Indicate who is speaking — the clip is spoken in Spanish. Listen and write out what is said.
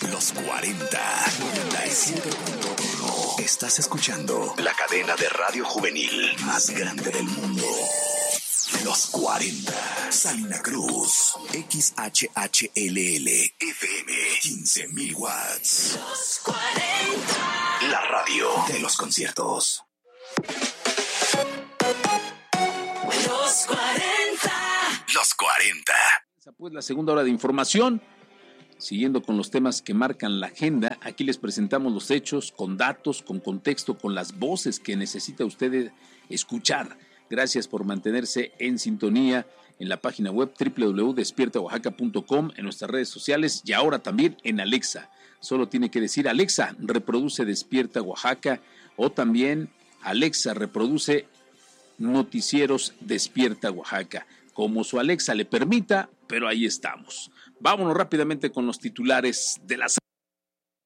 Speaker 1: Los 40, 97.1. Estás escuchando la cadena de radio juvenil más grande del mundo. Los 40, Salina Cruz, XHHLL, FM, 15,000 watts. Los 40. La radio de los conciertos. Los 40. Los 40.
Speaker 2: Pues la segunda hora de información. Siguiendo con los temas que marcan la agenda, aquí les presentamos los hechos con datos, con contexto, con las voces que necesita usted escuchar. Gracias por mantenerse en sintonía en la página web www.despiertaoaxaca.com, en nuestras redes sociales y ahora también en Alexa. Solo tiene que decir: Alexa, reproduce Despierta Oaxaca, o también Alexa, reproduce Noticieros Despierta Oaxaca. Como su Alexa le permita, pero ahí estamos. Vámonos rápidamente con los titulares de la semana.